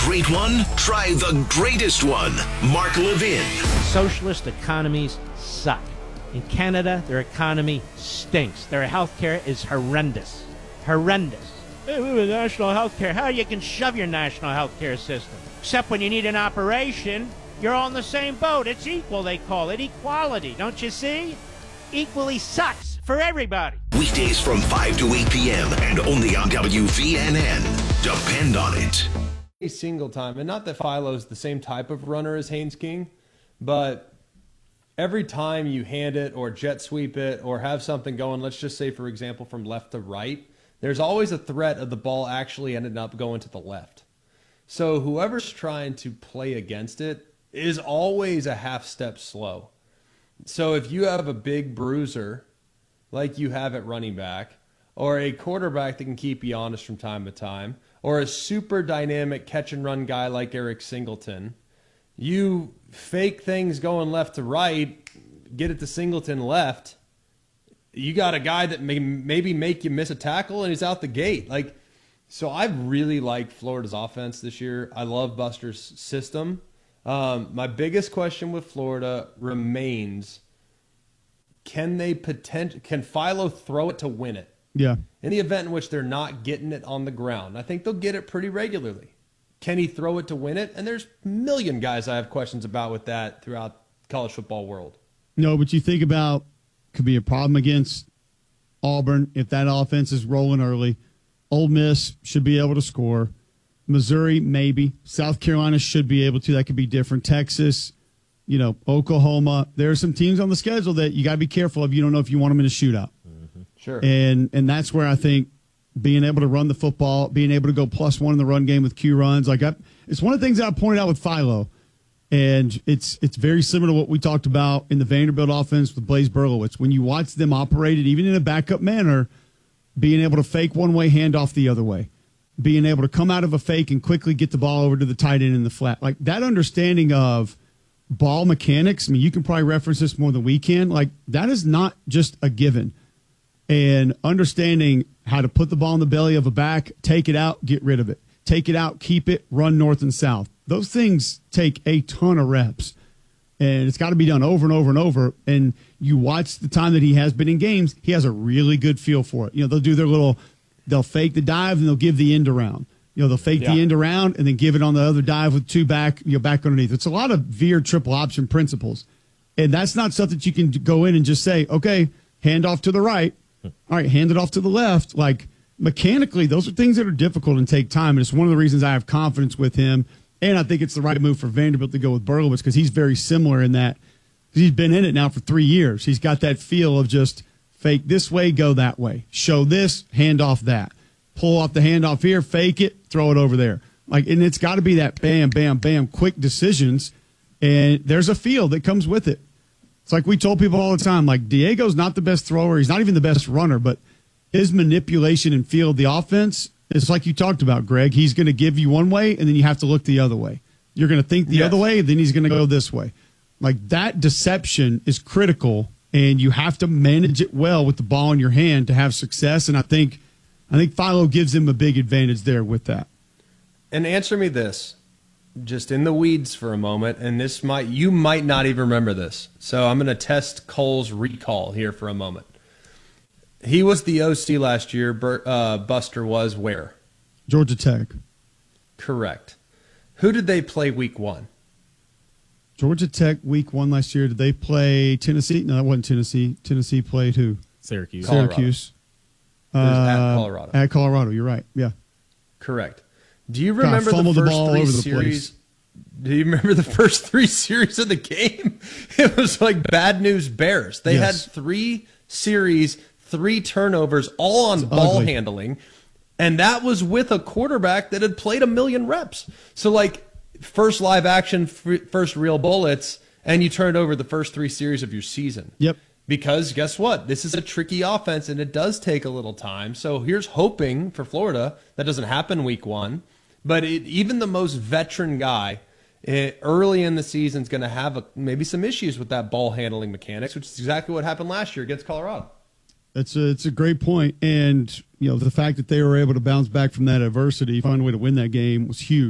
great one? Try the greatest one. Mark Levin. Socialist economies suck. In Canada, their economy stinks. Their healthcare is horrendous. Horrendous. Hey, we have national healthcare. How you can shove your national healthcare system? Except when you need an operation, you're all in the same boat. It's equal, they call it. Equality, don't you see? Equally sucks for everybody. Weekdays from 5 to 8 p.m. and only on WVNN. Depend on it. A single time, and not that Philo's the same type of runner as Haynes King, but every time you hand it or jet sweep it or have something going, let's just say, for example, from left to right, there's always a threat of the ball actually ending up going to the left. So whoever's trying to play against it is always a half step slow. So if you have a big bruiser like you have at running back, or a quarterback that can keep you honest from time to time, or a super dynamic catch and run guy like Eric Singleton, you fake things going left to right, get it to Singleton left, you got a guy that may maybe make you miss a tackle and he's out the gate. So I really like Florida's offense this year. I love Buster's system. My biggest question with Florida remains, can Philo throw it to win it? Yeah. In the event in which they're not getting it on the ground, I think they'll get it pretty regularly. Can he throw it to win it? And there's a million guys I have questions about with that throughout college football world. No, but you think about, could be a problem against Auburn if that offense is rolling early. Ole Miss should be able to score. Missouri, maybe. South Carolina should be able to. That could be different. Texas, Oklahoma. There are some teams on the schedule that you got to be careful of. You don't know if you want them in a shootout. Mm-hmm. Sure. And that's where I think being able to run the football, being able to go +1 in the run game with Q runs, it's one of the things that I pointed out with Philo. And it's very similar to what we talked about in the Vanderbilt offense with Blaise Berlowitz. When you watch them operate it, even in a backup manner, being able to fake one way, hand off the other way, being able to come out of a fake and quickly get the ball over to the tight end in the flat. Like that understanding of ball mechanics, I mean, you can probably reference this more than we can. Like that is not just a given. And understanding how to put the ball in the belly of a back, take it out, get rid of it. Take it out, keep it, run north and south. Those things take a ton of reps. And it's got to be done over and over and over. And you watch the time that he has been in games, he has a really good feel for it. They'll do they'll fake the dive and they'll give the end around. They'll fake the end around and then give it on the other dive with two back underneath. It's a lot of veer triple option principles. And that's not something that you can go in and just say, okay, hand off to the right. All right, hand it off to the left. Like mechanically, those are things that are difficult and take time. And it's one of the reasons I have confidence with him. And I think it's the right move for Vanderbilt to go with Berlowitz because he's very similar in that he's been in it now for 3 years. He's got that feel of just fake this way, go that way. Show this, hand off that. Pull off the handoff here, fake it, throw it over there. And it's got to be that bam, bam, bam, quick decisions. And there's a feel that comes with it. It's like we told people all the time, like Diego's not the best thrower. He's not even the best runner, but his manipulation and feel of the offense, it's like you talked about, Greg. He's going to give you one way, and then you have to look the other way. You're going to think the other way, and then he's going to go this way. Like that deception is critical, and you have to manage it well with the ball in your hand to have success. And I think Philo gives him a big advantage there with that. And answer me this, just in the weeds for a moment, and you might not even remember this. So I'm going to test Cole's recall here for a moment. He was the OC last year. Buster was where? Georgia Tech. Correct. Who did they play week 1? Georgia Tech week 1 last year. Did they play Tennessee? No, that wasn't Tennessee. Tennessee played who? Syracuse. Syracuse. At Colorado. At Colorado. You're right. Yeah. Correct. Do you remember the first 3 series? Do you remember the first 3 series of the game? It was like bad news bears. They had 3 series, 3 turnovers, all on ball handling. And that was with a quarterback that had played 1 million reps. So like first live action, first real bullets, and you turned over the first 3 series of your season. Yep. Because guess what? This is a tricky offense, and it does take a little time. So here's hoping for Florida that doesn't happen week 1. But even the most veteran guy early in the season is going to have maybe some issues with that ball handling mechanics, which is exactly what happened last year against Colorado. It's a great point. And, the fact that they were able to bounce back from that adversity, find a way to win that game was huge.